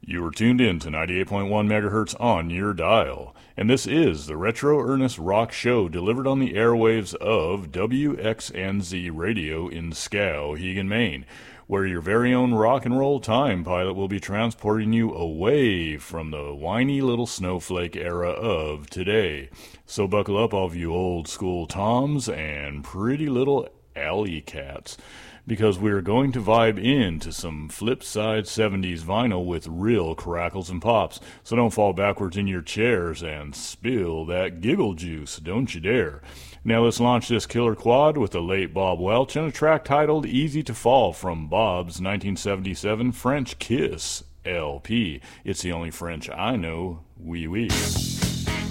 You are tuned in to 98.1 megahertz on your dial, and this is the Retro Ernest Rock Show delivered on the airwaves of WXNZ Radio in Skowhegan, Maine, where your very own rock and roll time pilot will be transporting you away from the whiny little snowflake era of today. So buckle up, all of you old school toms and pretty little alley cats, because we're going to vibe into some flip-side 70s vinyl with real crackles and pops. So don't fall backwards in your chairs and spill that giggle juice, don't you dare. Now let's launch this killer quad with the late Bob Welch and a track titled Easy to Fall from Bob's 1977 French Kiss LP. It's the only French I know. Oui, oui.